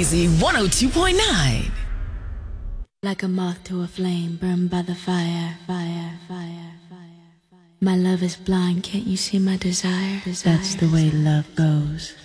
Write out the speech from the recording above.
Easy 102.9. Like a moth to a flame, burned by the fire. My love is blind, can't you see my desire? That's the way love goes.